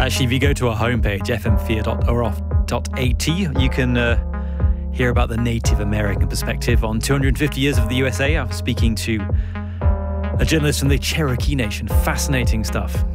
Actually, if you go to our homepage, fm4.orf.at, you can hear about the Native American perspective on 250 years of the USA. I was speaking to a journalist from the Cherokee Nation. Fascinating stuff.